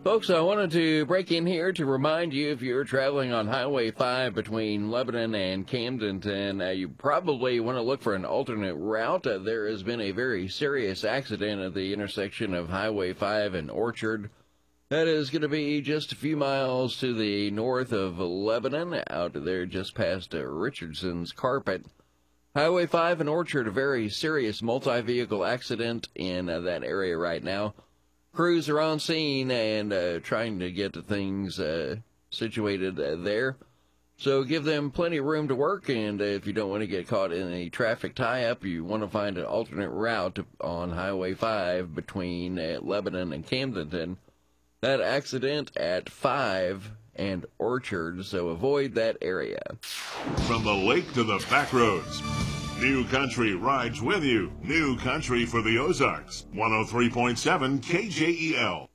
Folks, I wanted to break in here to remind you if you're traveling on Highway 5 between Lebanon and Camdenton, you probably want to look for an alternate route. There has been a very serious accident at the intersection of Highway 5 and Orchard. That is going to be just a few miles to the north of Lebanon, out there just past Richardson's Carpet. Highway 5 and Orchard, a very serious multi-vehicle accident in that area right now. Crews are on scene and trying to get things situated there. So give them plenty of room to work, and if you don't want to get caught in a traffic tie-up, you want to find an alternate route on Highway 5 between Lebanon and Camdenton. That accident at 5 and Orchard, so avoid that area. From the lake to the back roads, New Country rides with you. New Country for the Ozarks. 103.7 KJEL.